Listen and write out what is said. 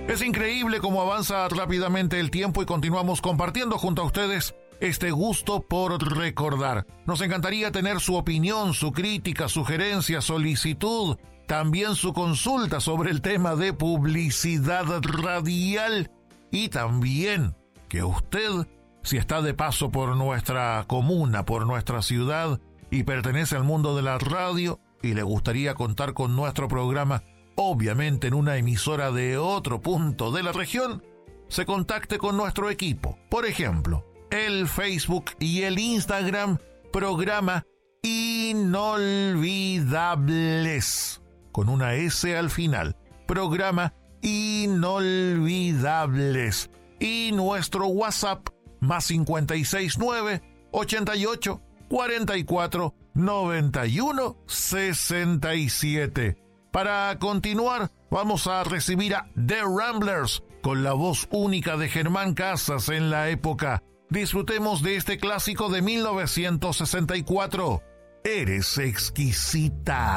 Es increíble cómo avanza rápidamente el tiempo y continuamos compartiendo junto a ustedes este gusto por recordar. Nos encantaría tener su opinión, su crítica, sugerencia, solicitud, también su consulta sobre el tema de publicidad radial y también que usted, si está de paso por nuestra comuna, por nuestra ciudad y pertenece al mundo de la radio y le gustaría contar con nuestro programa, obviamente en una emisora de otro punto de la región, se contacte con nuestro equipo. Por ejemplo, el Facebook y el Instagram, programa Inolvidables, con una S al final, programa Inolvidables. Y nuestro WhatsApp, más 569 88 44 91 67. Para continuar, vamos a recibir a The Ramblers con la voz única de Germán Casas en la época. Disfrutemos de este clásico de 1964. Eres exquisita.